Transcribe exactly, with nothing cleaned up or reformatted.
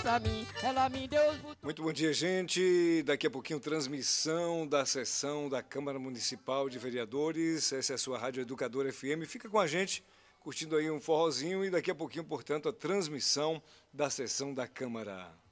pra mim, ela me deu os botões. Muito bom dia, gente. Daqui a pouquinho, transmissão da sessão da Câmara Municipal de Vereadores. Essa é a sua Rádio Educadora F M. Fica com a gente, curtindo aí um forrozinho, e daqui a pouquinho, portanto, a transmissão da sessão da Câmara.